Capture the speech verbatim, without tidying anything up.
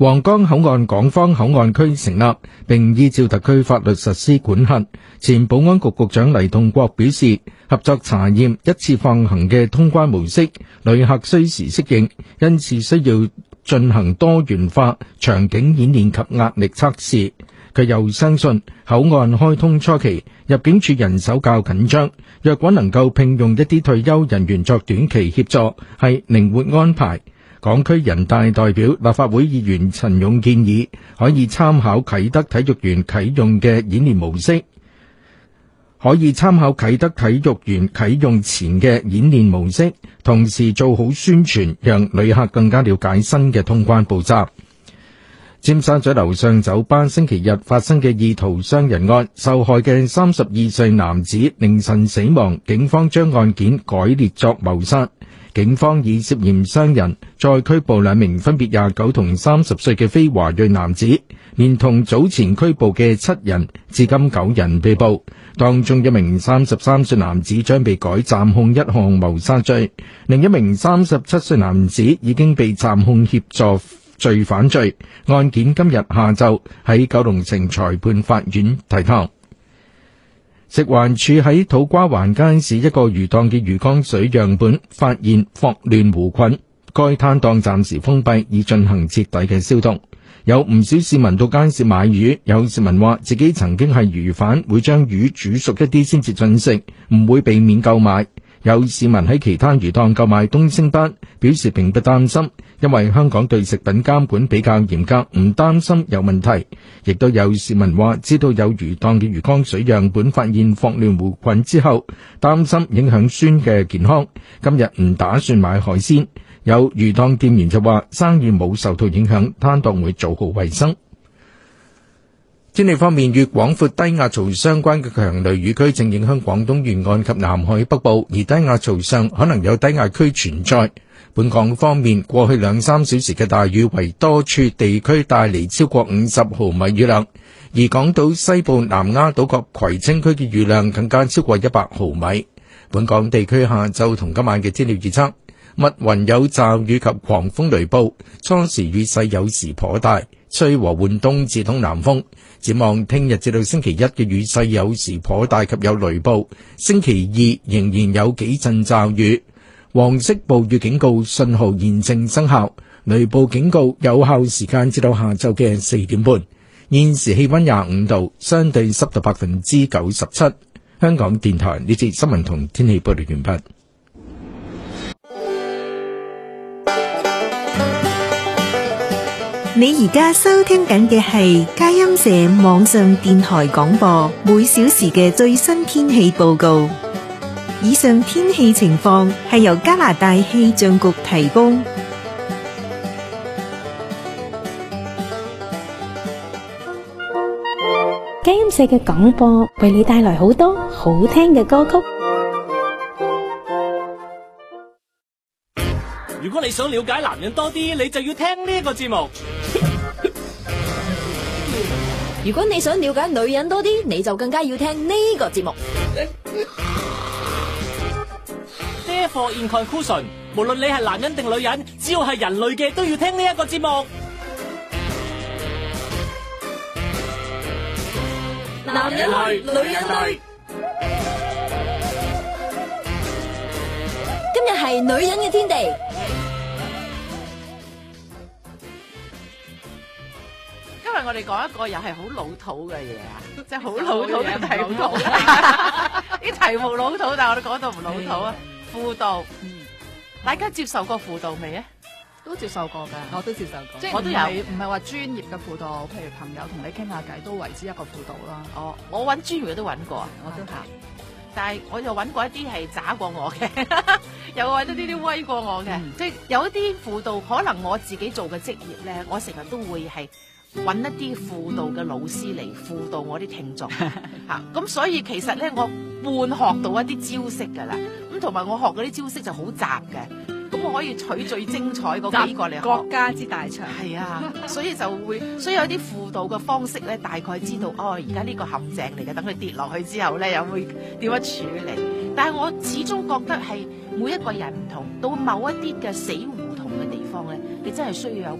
皇崗口岸港方口岸區成立，並依照特區法律實施管轄。前保安局局長黎棟國表示，合作查驗一次放行嘅通關模式，旅客需時適應，因此需要進行多元化場景演練及壓力測試。佢又相信口岸開通初期，入境處人手較緊張，若果能夠聘用一啲退休人員作短期協助，係靈活安排。港區人大代表、立法會議員陳勇建議，可以參考啟德體育園啟用嘅演練模式，可以參考啟德體育園啟用前嘅演練模式，同時做好宣傳，讓旅客更加了解新嘅通關步驟。尖沙咀樓上酒吧星期日發生嘅意圖傷人案，受害嘅三十二歲男子凌晨死亡，警方將案件改列作謀殺。警方以涉嫌傷人再拘捕兩名分別廿九同三十歲嘅非華裔男子，連同早前拘捕嘅七人，至今九人被捕。當中一名三十三歲男子將被改暫控一項謀殺罪，另一名三十七歲男子已經被暫控協助罪犯罪。案件今日下晝喺九龍城裁判法院提堂。食環署喺土瓜灣街市一個魚檔嘅魚缸水樣本發現霍亂弧菌，該攤檔暫時封閉，以進行徹底嘅消毒。有唔少市民到街市買魚，有市民話自己曾經係魚販，會將魚煮熟一啲先至進食，唔會避免購買。有市民喺其他魚檔購買東星斑，表示並不擔心，因為香港對食品監管比較嚴格，唔擔心有問題。亦都有市民話知道有魚檔嘅魚缸水樣本發現霍亂弧菌之後，擔心影響孫嘅健康，今日唔打算買海鮮。有魚檔店員就話生意冇受到影響，攤檔會做好衛生。天氣方面，與廣闊低壓槽相關嘅強雷雨區正影響廣東沿岸及南海北部，而低壓槽上可能有低壓區存在。本港方面，過去兩三小時嘅大雨為多處地區帶嚟超過五十毫米雨量，而港島西部、南丫島及葵青區嘅雨量更加超過一百毫米。本港地區下晝同今晚嘅天氣預測，密雲有驟雨及狂風雷暴，初時雨勢有時頗大，吹和緩東至東南風。展望聽日至到星期一嘅雨勢有時頗大及有雷暴，星期二仍然有幾陣驟雨。黃色暴雨警告信號現正生效，雷暴警告有效時間至到下晝嘅四點半。現時氣溫廿五度，相對濕度百分之九十七。香港電台呢節新聞同天氣報道完畢。 你而家收聽緊嘅係佳音社網上電台廣播，每小時嘅最新天氣報告。以上天氣情況係由加拿大氣象局提供。 佳音社嘅廣播為你帶來好多好聽嘅歌曲。 如果你想了解男人多啲，你就要聽呢個節目。 如果你想了解女人多啲，你就更加要聽呢個節目。 Therefore in conclusion， 無論你係男人定女人，只要係人類嘅都要聽呢一個節目。 男人類，女人類。今日係女人嘅天地。 今日我哋講一個又係好老土嘅嘢啊，即係好老土嘅題目。啲題目老土，但係我哋講到唔老土啊。輔導，嗯，大家接受過輔導未啊？ 都接受過㗎，我都接受過，即係我都有， 唔係話專業嘅輔導，譬如朋友同你傾下偈都為之一個輔導啦。 哦，我揾專業嘅都揾過， 我都嚇， 但係我又揾過一啲係渣過我嘅，有揾到呢啲威過我嘅，嗯、即係有一啲輔導可能我自己做嘅職業咧，我成日都會係揾一啲輔導嘅老師嚟輔導我啲聽眾嚇，咁所以其實咧我半學到一啲招式㗎啦，咁同埋我學嗰啲招式就好雜嘅。咁我可以取最精彩嗰幾個嚟學， 國家之大長。 係啊，所以就會，所以有啲輔導嘅方式咧，大概知道哦，而家呢個陷阱嚟嘅，等佢跌落去之後咧，又會點樣處理。但係我始終覺得係每一個人唔同，到某一啲嘅死胡同嘅地方咧，你真係需要有